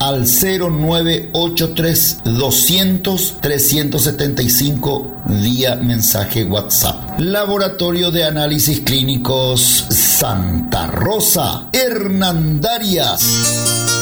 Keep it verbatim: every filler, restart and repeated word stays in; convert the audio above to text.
al cero nueve ocho tres doscientos trescientos setenta y cinco vía mensaje WhatsApp. Laboratorio de Análisis Clínicos Santa Rosa, Hernandarias.